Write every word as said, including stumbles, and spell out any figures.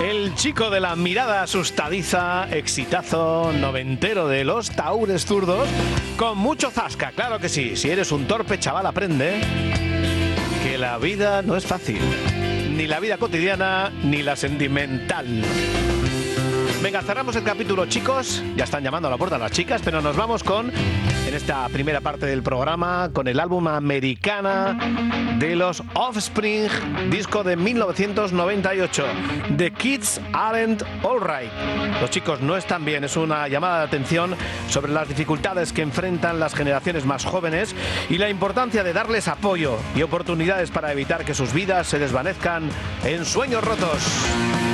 El chico de la mirada asustadiza, exitazo noventero de los tahúres zurdos, con mucho zasca, claro que sí. Si eres un torpe chaval, aprende que la vida no es fácil, ni la vida cotidiana, ni la sentimental. Venga, cerramos el capítulo, chicos. Ya están llamando a la puerta las chicas, pero nos vamos con, en esta primera parte del programa, con el álbum Americana de los Offspring, disco de mil novecientos noventa y ocho. The Kids Aren't Alright. Los chicos no están bien. Es una llamada de atención sobre las dificultades que enfrentan las generaciones más jóvenes y la importancia de darles apoyo y oportunidades para evitar que sus vidas se desvanezcan en sueños rotos.